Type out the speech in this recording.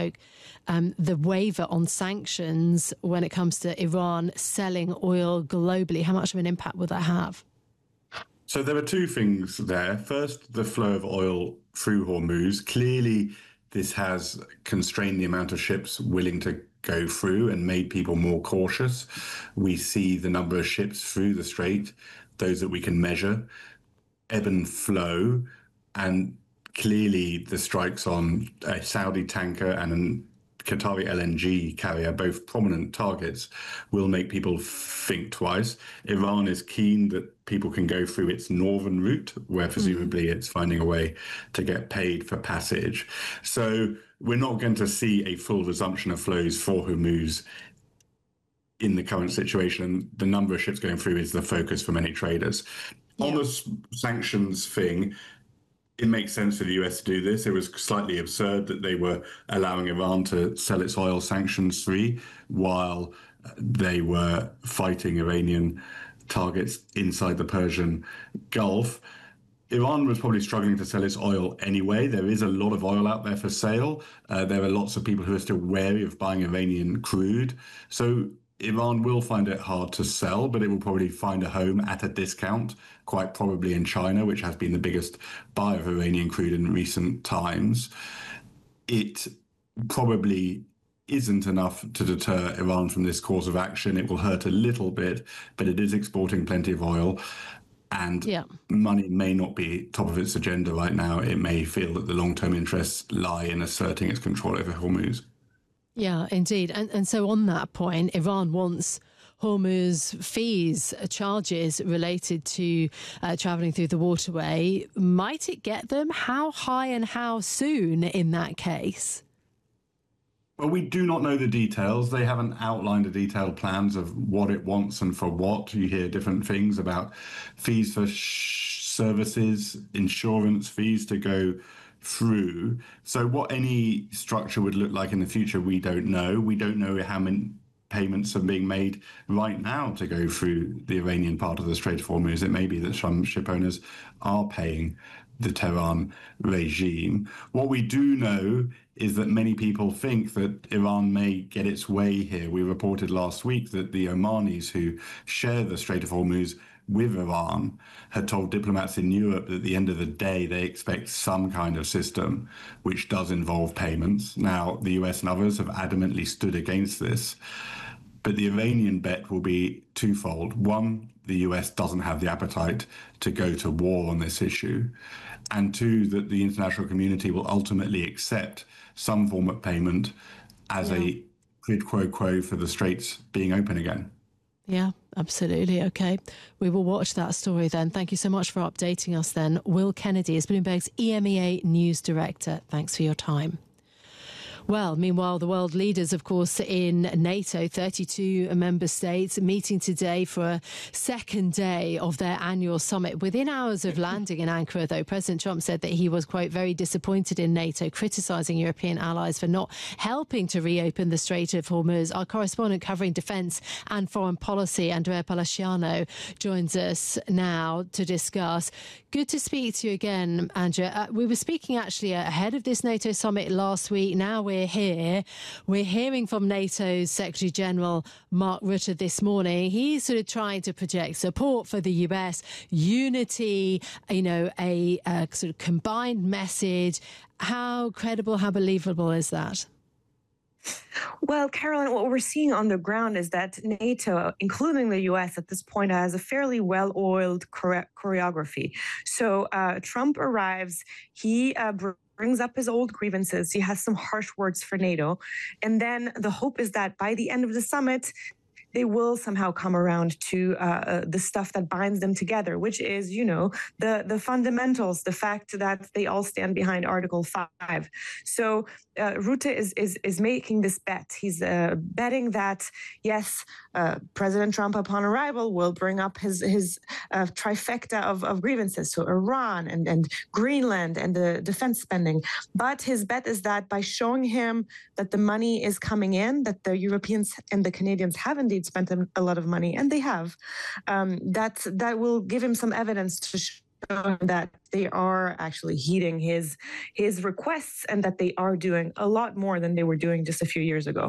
spoke, the waiver on sanctions when it comes to Iran selling oil globally. How much of an impact will that have? So there are two things there. First, the flow of oil through Hormuz. Clearly, this has constrained the amount of ships willing to go through and made people more cautious. We see the number of ships through the strait, those that we can measure, ebb and flow, and clearly the strikes on a Saudi tanker and a Qatari LNG carrier, both prominent targets, will make people think twice. Iran is keen that people can go through its northern route, where presumably it's finding a way to get paid for passage. So we're not going to see a full resumption of flows for Hormuz in the current situation. The number of ships going through is the focus for many traders. On the sanctions thing, it makes sense for the US to do this. It was slightly absurd that they were allowing Iran to sell its oil sanctions-free while they were fighting Iranian targets inside the Persian Gulf. Iran was probably struggling to sell its oil anyway. There is a lot of oil out there for sale. There are lots of people who are still wary of buying Iranian crude. So Iran will find it hard to sell, but it will probably find a home at a discount, quite probably in China, which has been the biggest buyer of Iranian crude in recent times. It probably isn't enough to deter Iran from this course of action. It will hurt a little bit, but it is exporting plenty of oil. And money may not be top of its agenda right now. It may feel that the long-term interests lie in asserting its control over Hormuz. Yeah, indeed. And so on that point, Iran wants Hormuz fees, charges related to travelling through the waterway. Might it get them? How high and how soon in that case? Well, we do not know the details. They haven't outlined the detailed plans of what it wants and for what. You hear different things about fees for services, insurance fees to go through. So what any structure would look like in the future, we don't know. We don't know how many payments are being made right now to go through the Iranian part of the Strait of Hormuz. It may be that some ship owners are paying the Tehran regime. What we do know is that many people think that Iran may get its way here. We reported last week that the Omanis who share the Strait of Hormuz with Iran had told diplomats in Europe that at the end of the day they expect some kind of system which does involve payments. Now, the US and others have adamantly stood against this, but the Iranian bet will be twofold. One, the US doesn't have the appetite to go to war on this issue, and two, that the international community will ultimately accept some form of payment as a quid pro quo for the straits being open again. Yeah, absolutely. Okay. We will watch that story then. Thank you so much for updating us then. Will Kennedy is Bloomberg's EMEA News Director. Thanks for your time. Well, meanwhile, the world leaders, of course, in NATO, 32 member states, meeting today for a second day of their annual summit. Within hours of landing in Ankara, though, President Trump said that he was, quote, very disappointed in NATO, criticising European allies for not helping to reopen the Strait of Hormuz. Our correspondent covering defence and foreign policy, Andrea Palaciano, joins us now to discuss. Good to speak to you again, Andrea. We were speaking actually ahead of this NATO summit last week. Now we're here. We're hearing from NATO's Secretary General Mark Rutte this morning. He's sort of trying to project support for the US, unity, a sort of combined message. How credible, how believable is that? Well, Caroline, what we're seeing on the ground is that NATO, including the U.S. at this point, has a fairly well-oiled choreography. So Trump arrives, he brings up his old grievances, he has some harsh words for NATO, and then the hope is that by the end of the summit, they will somehow come around to the stuff that binds them together, which is, the fundamentals, the fact that they all stand behind Article 5. So Rutte is making this bet. He's betting that, yes, President Trump, upon arrival, will bring up his trifecta of grievances, so Iran and Greenland and the defense spending. But his bet is that by showing him that the money is coming in, that the Europeans and the Canadians have indeed spent a lot of money, and they have, that will give him some evidence to that they are actually heeding his requests and that they are doing a lot more than they were doing just a few years ago.